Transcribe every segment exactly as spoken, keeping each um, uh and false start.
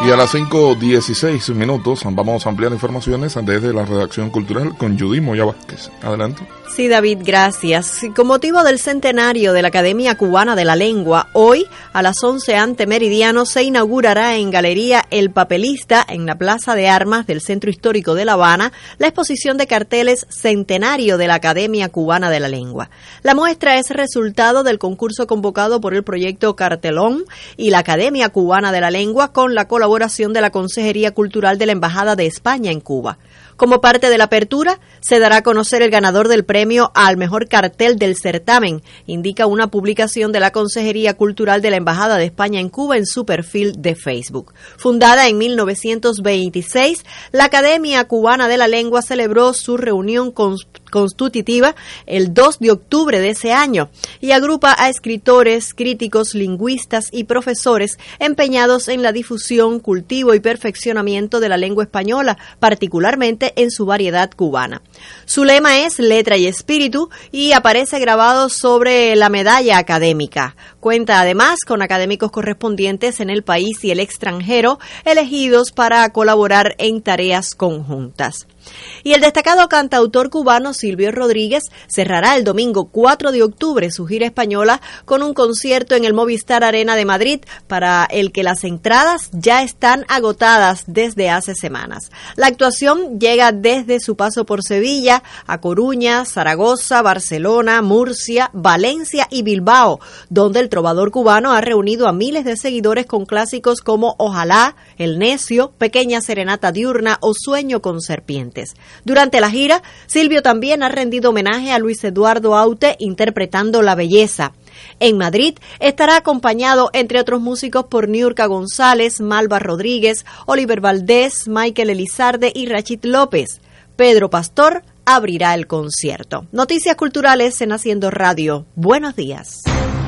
Y a las cinco dieciséis minutos vamos a ampliar informaciones desde la redacción cultural con Judy Moya Vázquez. Adelante. Sí, David, gracias. Con motivo del centenario de la Academia Cubana de la Lengua, hoy a las once ante meridiano se inaugurará en Galería El Papelista, en la Plaza de Armas del Centro Histórico de La Habana, la exposición de carteles Centenario de la Academia Cubana de la Lengua. La muestra es resultado del concurso convocado por el proyecto Cartelón y la Academia Cubana de la Lengua con la colaboración de la Consejería Cultural de la Embajada de España en Cuba. Como parte de la apertura, se dará a conocer el ganador del premio al mejor cartel del certamen, indica una publicación de la Consejería Cultural de la Embajada de España en Cuba en su perfil de Facebook. Fundada en mil novecientos veintiséis, la Academia Cubana de la Lengua celebró su reunión constitutiva el dos de octubre de ese año y agrupa a escritores, críticos, lingüistas y profesores empeñados en la difusión, cultivo y perfeccionamiento de la lengua española, particularmente en su variedad cubana. Su lema es Letra y Espíritu y aparece grabado sobre la medalla académica. Cuenta además con académicos correspondientes en el país y el extranjero, elegidos para colaborar en tareas conjuntas. Y el destacado cantautor cubano Silvio Rodríguez cerrará el domingo cuatro de octubre su gira española con un concierto en el Movistar Arena de Madrid, para el que las entradas ya están agotadas desde hace semanas. La actuación llega desde su paso por Sevilla, a Coruña, Zaragoza, Barcelona, Murcia, Valencia y Bilbao, donde el trovador cubano ha reunido a miles de seguidores con clásicos como Ojalá, El Necio, Pequeña Serenata Diurna o Sueño con Serpientes. Durante la gira, Silvio también ha rendido homenaje a Luis Eduardo Aute interpretando La Belleza. En Madrid estará acompañado, entre otros músicos, por Niurka González, Malva Rodríguez, Oliver Valdés, Michael Elizarde y Rachid López. Pedro Pastor abrirá el concierto. Noticias culturales en Haciendo Radio. Buenos días.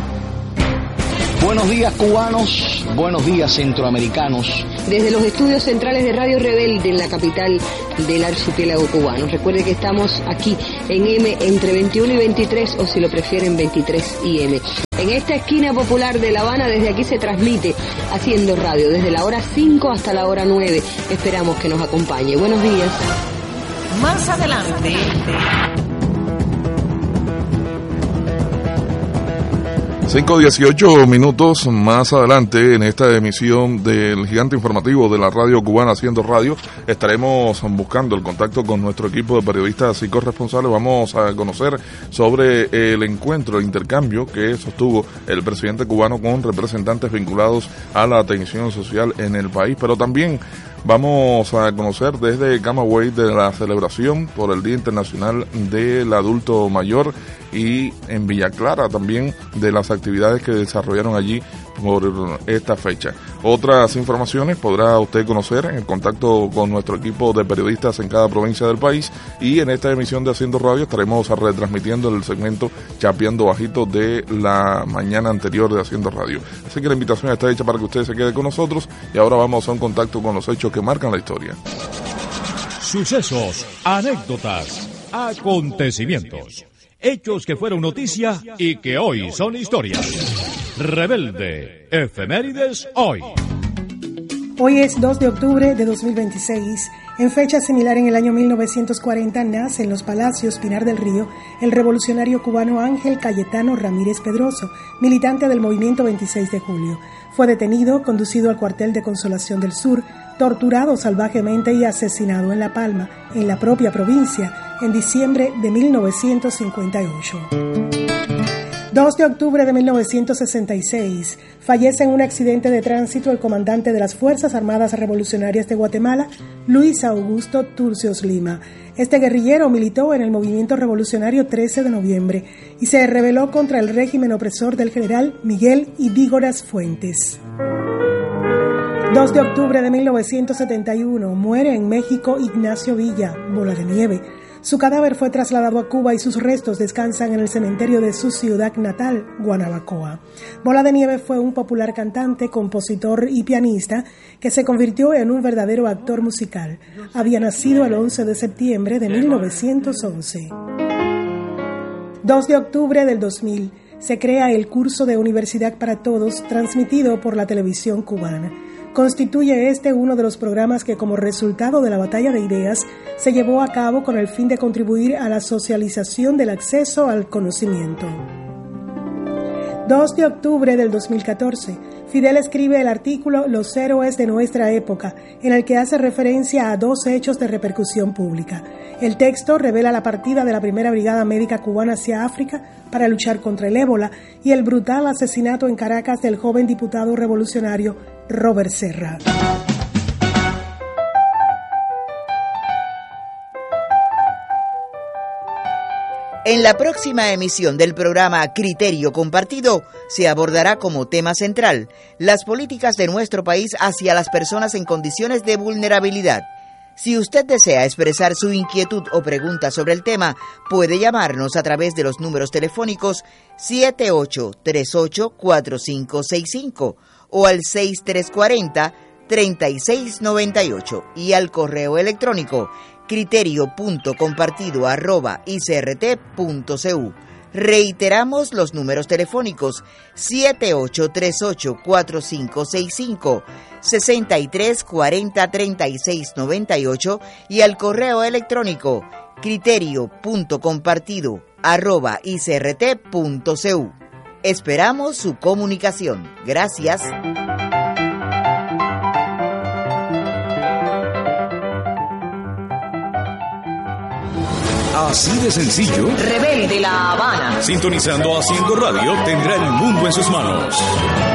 Buenos días, cubanos. Buenos días, centroamericanos. Desde los estudios centrales de Radio Rebelde en la capital del archipiélago cubano. Recuerde que estamos aquí en M entre veintiuno y veintitrés, o si lo prefieren veintitrés y M. En esta esquina popular de La Habana, desde aquí se transmite Haciendo Radio, desde la hora cinco hasta la hora nueve. Esperamos que nos acompañe. Buenos días. Más adelante. cinco dieciocho minutos más adelante, en esta emisión del Gigante Informativo de la Radio Cubana Haciendo Radio, estaremos buscando el contacto con nuestro equipo de periodistas y corresponsales. Vamos a conocer sobre el encuentro, el intercambio que sostuvo el presidente cubano con representantes vinculados a la atención social en el país, pero también vamos a conocer desde Camagüey de la celebración por el Día Internacional del Adulto Mayor y en Villa Clara también de las actividades que desarrollaron allí por esta fecha. Otras informaciones podrá usted conocer en el contacto con nuestro equipo de periodistas en cada provincia del país, y en esta emisión de Haciendo Radio estaremos retransmitiendo el segmento Chapeando Bajito de la mañana anterior de Haciendo Radio. Así que la invitación está hecha para que usted se quede con nosotros, y ahora vamos a un contacto con los hechos que marcan la historia. Sucesos, anécdotas, acontecimientos, hechos que fueron noticia y que hoy son historia. Rebelde, efemérides hoy. Hoy es dos de octubre de dos mil veintiséis. En fecha similar, en el año mil novecientos cuarenta, nace en Los Palacios, Pinar del Río, el revolucionario cubano Ángel Cayetano Ramírez Pedroso, militante del movimiento veintiséis de julio. Fue detenido, conducido al cuartel de Consolación del Sur, torturado salvajemente y asesinado en La Palma, en la propia provincia, en diciembre de mil novecientos cincuenta y ocho. dos de octubre de mil novecientos sesenta y seis, fallece en un accidente de tránsito el comandante de las Fuerzas Armadas Revolucionarias de Guatemala, Luis Augusto Turcios Lima. Este guerrillero militó en el movimiento revolucionario trece de noviembre y se rebeló contra el régimen opresor del general Miguel Idígoras Fuentes. dos de octubre de mil novecientos setenta y uno, muere en México Ignacio Villa, Bola de Nieve. Su cadáver fue trasladado a Cuba y sus restos descansan en el cementerio de su ciudad natal, Guanabacoa. Bola de Nieve fue un popular cantante, compositor y pianista que se convirtió en un verdadero actor musical. Había nacido el once de septiembre de mil novecientos once. dos de octubre del dos mil, se crea el curso de Universidad para Todos, transmitido por la televisión cubana. Constituye este uno de los programas que, como resultado de la batalla de ideas, se llevó a cabo con el fin de contribuir a la socialización del acceso al conocimiento. dos de octubre del dos mil catorce, Fidel escribe el artículo Los héroes de nuestra época, en el que hace referencia a dos hechos de repercusión pública. El texto revela la partida de la primera Brigada Médica Cubana hacia África para luchar contra el ébola y el brutal asesinato en Caracas del joven diputado revolucionario Robert Serra. En la próxima emisión del programa Criterio Compartido se abordará como tema central las políticas de nuestro país hacia las personas en condiciones de vulnerabilidad. Si usted desea expresar su inquietud o pregunta sobre el tema, puede llamarnos a través de los números telefónicos siete ocho tres ocho cuatro cinco seis cinco o al seis tres cuatro cero tres seis nueve ocho y al correo electrónico criterio punto compartido arroba i c r t punto c u. Reiteramos los números telefónicos siete ocho tres ocho cuatro cinco seis cinco, seis tres cuatro cero tres seis nueve ocho y al correo electrónico criterio punto compartido arroba i c r t punto c u. Esperamos su comunicación. Gracias. Así de sencillo. Rebelde La Habana. Sintonizando Haciendo Radio tendrá el mundo en sus manos.